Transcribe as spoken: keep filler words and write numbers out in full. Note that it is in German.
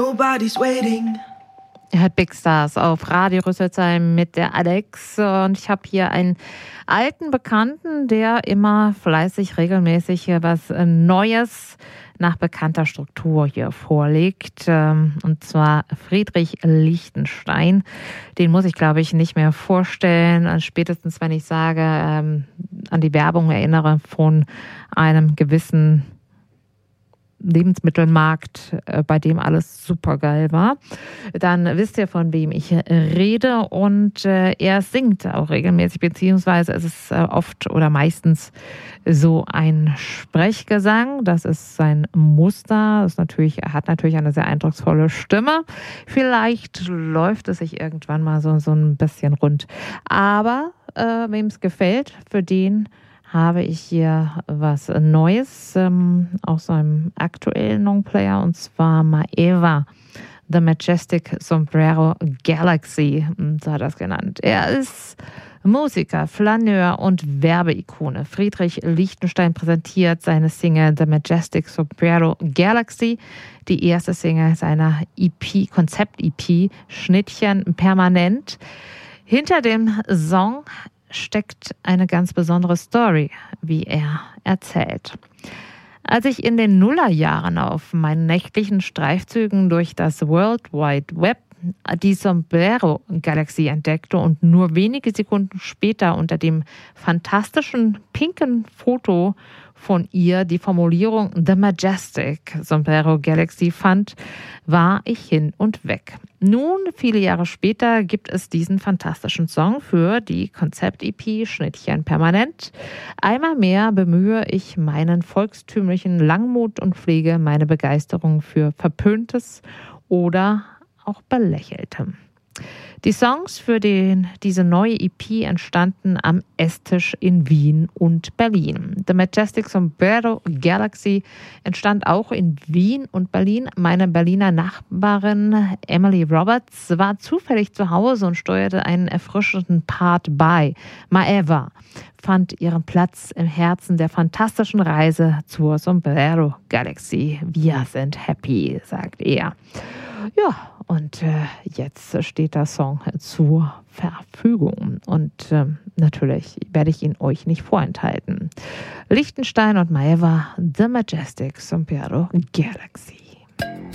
Nobody's waiting. Ihr hört Big Stars auf Radio Rüsselsheim mit der Alex und ich habe hier einen alten Bekannten, der immer fleißig regelmäßig hier was Neues nach bekannter Struktur hier vorlegt, und zwar Friedrich Lichtenstein. Den muss ich, glaube ich, nicht mehr vorstellen, spätestens wenn ich sage, ähm, an die Werbung erinnere von einem gewissen Lebensmittelmarkt, bei dem alles super geil war. Dann wisst ihr, von wem ich rede, und äh, er singt auch regelmäßig, beziehungsweise es ist äh, oft oder meistens so ein Sprechgesang. Das ist sein Muster. Das ist natürlich, er hat natürlich eine sehr eindrucksvolle Stimme. Vielleicht läuft es sich irgendwann mal so, so ein bisschen rund. Aber äh, wem es gefällt, für den habe ich hier was Neues ähm, aus einem aktuellen Longplayer, und zwar Maeva, The Majestic Sombrero Galaxy, so hat er es genannt. Er ist Musiker, Flaneur und Werbeikone. Friedrich Lichtenstein präsentiert seine Single The Majestic Sombrero Galaxy, die erste Single seiner E P, Konzept-E P, Schnittchen permanent. Hinter dem Song steckt eine ganz besondere Story, wie er erzählt. Als ich in den Nullerjahren auf meinen nächtlichen Streifzügen durch das World Wide Web die Sombrero Galaxy entdeckte und nur wenige Sekunden später unter dem fantastischen pinken Foto von ihr die Formulierung The Majestic Sombrero Galaxy fand, war ich hin und weg. Nun, viele Jahre später, gibt es diesen fantastischen Song für die Konzept-E P Schnittchen permanent. Einmal mehr bemühe ich meinen volkstümlichen Langmut und pflege meine Begeisterung für Verpöntes oder auch Belächeltem. Die Songs für den, diese neue E P entstanden am Esstisch in Wien und Berlin. The Majestic Sombrero Galaxy entstand auch in Wien und Berlin. Meine Berliner Nachbarin Emily Roberts war zufällig zu Hause und steuerte einen erfrischenden Part bei. Maeva fand ihren Platz im Herzen der fantastischen Reise zur Sombrero Galaxy. Wir sind happy, sagt er. Ja, und äh, jetzt steht der Song zur Verfügung. Und äh, natürlich werde ich ihn euch nicht vorenthalten. Lichtenstein und Maeva, The Majestic Sombrero Galaxy.